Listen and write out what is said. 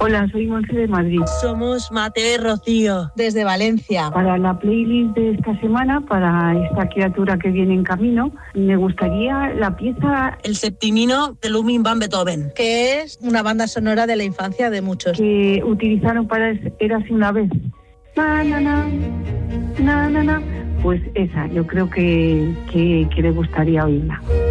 Hola, soy Monse de Madrid. Somos Mateo y Rocío, desde Valencia. Para la playlist de esta semana, para esta criatura que viene en camino, me gustaría la pieza El Septimino de Ludwig van Beethoven, que es una banda sonora de la infancia de muchos. que utilizaron para Érase una vez. Na, na, na, na, na, na. Pues esa, yo creo que le gustaría oírla.